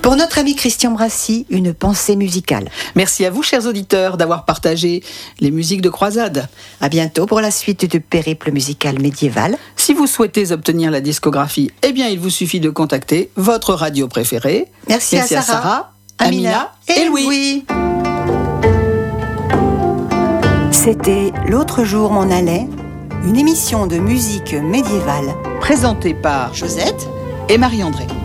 Pour notre ami Christian Brassi, une pensée musicale. Merci à vous, chers auditeurs, d'avoir partagé les musiques de croisade. À bientôt pour la suite du périple musical médiéval. Si vous souhaitez obtenir la discographie, eh bien, il vous suffit de contacter votre radio préférée. Merci à Sarah, Amina et Louis. C'était L'autre jour m'en allait, une émission de musique médiévale Présentée par Josette et Marie-André.